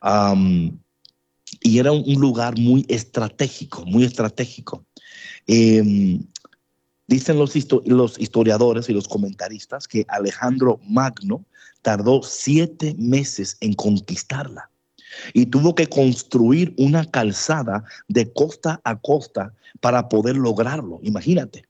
Am, y era un lugar muy estratégico, muy estratégico. Eh, Dicen los historiadores y los comentaristas que Alejandro Magno tardó 7 meses en conquistarla y tuvo que construir una calzada de costa a costa para poder lograrlo. Imagínate.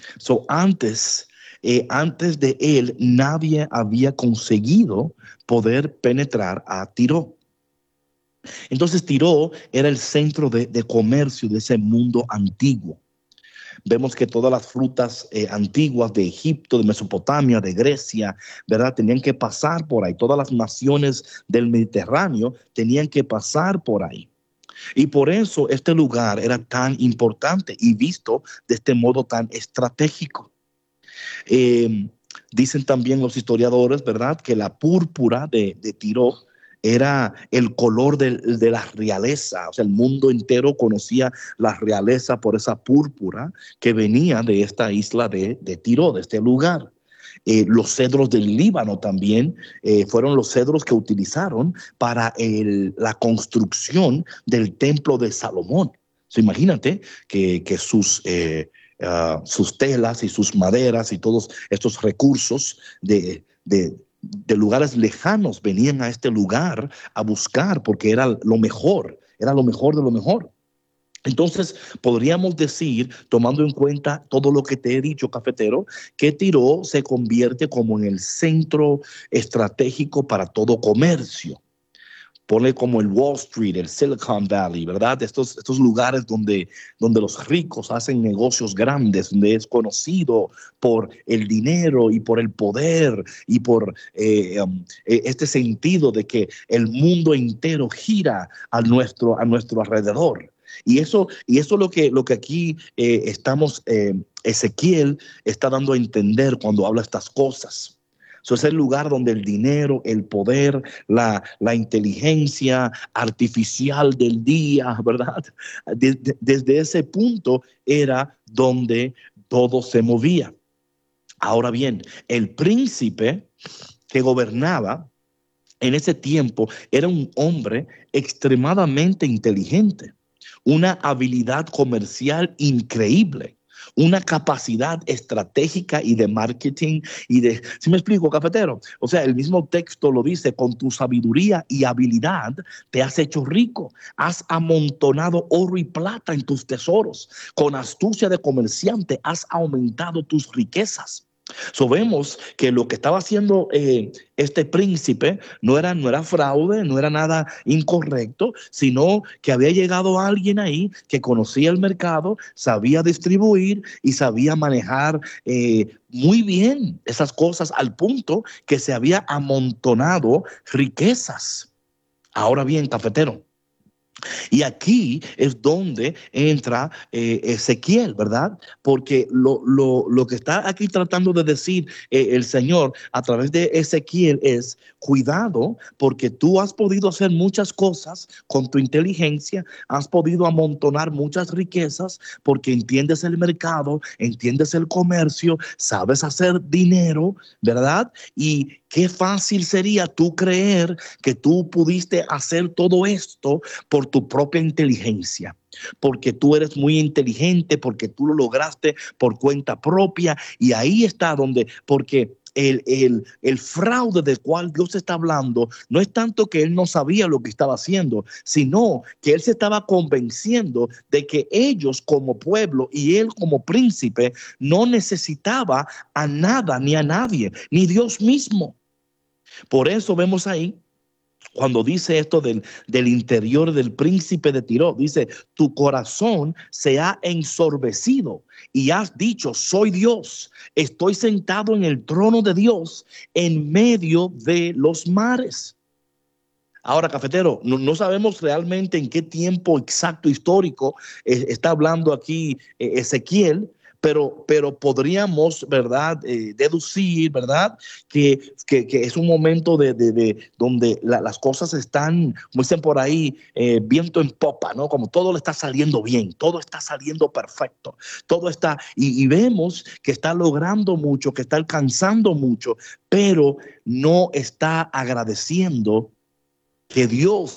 Antes de él, nadie había conseguido poder penetrar a Tiro. Entonces, Tiro era el centro de comercio de ese mundo antiguo. Vemos que todas las frutas antiguas de Egipto, de Mesopotamia, de Grecia, ¿verdad? Tenían que pasar por ahí. Todas las naciones del Mediterráneo tenían que pasar por ahí. Y por eso este lugar era tan importante y visto de este modo tan estratégico. Eh, Dicen también los historiadores, ¿verdad?, que la púrpura de Tiro era el color de la realeza. O sea, el mundo entero conocía la realeza por esa púrpura que venía de esta isla de Tiro, de este lugar. Los cedros del Líbano también fueron los cedros que utilizaron para la construcción del templo de Salomón. Imagínate que sus telas y sus maderas y todos estos recursos de lugares lejanos venían a este lugar a buscar porque era lo mejor de lo mejor. Entonces, podríamos decir, tomando en cuenta todo lo que te he dicho, cafetero, que Tiro se convierte como en el centro estratégico para todo comercio. Ponle como el Wall Street, el Silicon Valley, ¿verdad? Estos lugares donde los ricos hacen negocios grandes, donde es conocido por el dinero y por el poder y por este sentido de que el mundo entero gira a nuestro alrededor. Y eso es lo que aquí Ezequiel está dando a entender cuando habla estas cosas. Eso es el lugar donde el dinero, el poder, la inteligencia artificial del día, ¿verdad? Desde ese punto era donde todo se movía. Ahora bien, el príncipe que gobernaba en ese tiempo era un hombre extremadamente inteligente, una habilidad comercial increíble, una capacidad estratégica y de marketing ¿sí me explico, cafetero? O sea, el mismo texto lo dice: con tu sabiduría y habilidad te has hecho rico, has amontonado oro y plata en tus tesoros, con astucia de comerciante has aumentado tus riquezas. Vemos que lo que estaba haciendo este príncipe no era fraude, no era nada incorrecto, sino que había llegado alguien ahí que conocía el mercado, sabía distribuir y sabía manejar muy bien esas cosas, al punto que se había amontonado riquezas. Ahora bien, cafetero, y aquí es donde entra Ezequiel, ¿verdad? Porque lo que está aquí tratando de decir el Señor a través de Ezequiel es: cuidado, porque tú has podido hacer muchas cosas con tu inteligencia, has podido amontonar muchas riquezas porque entiendes el mercado, entiendes el comercio, sabes hacer dinero, ¿verdad? Y qué fácil sería tú creer que tú pudiste hacer todo esto por tu propia inteligencia, porque tú eres muy inteligente, porque tú lo lograste por cuenta propia. Y ahí está porque el fraude del cual Dios está hablando no es tanto que él no sabía lo que estaba haciendo, sino que él se estaba convenciendo de que ellos como pueblo y él como príncipe no necesitaba a nada ni a nadie, ni Dios mismo. Por eso vemos ahí, cuando dice esto del interior del príncipe de Tiro, dice: tu corazón se ha ensorbecido y has dicho: soy Dios, estoy sentado en el trono de Dios en medio de los mares. Ahora, cafetero, no sabemos realmente en qué tiempo exacto histórico está hablando aquí Ezequiel, pero podríamos, ¿verdad?, deducir, ¿verdad?, que es un momento donde las cosas están, como dicen por ahí, viento en popa, ¿no? Como todo le está saliendo bien, todo está saliendo perfecto, todo está, y vemos que está logrando mucho, que está alcanzando mucho, pero no está agradeciendo que Dios